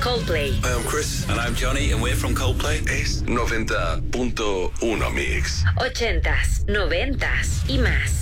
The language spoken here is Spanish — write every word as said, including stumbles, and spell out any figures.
Coldplay. Hi, I'm Chris. And I'm Johnny, and we're from Coldplay. Es noventa punto uno Mix. Ochentas, noventas y más.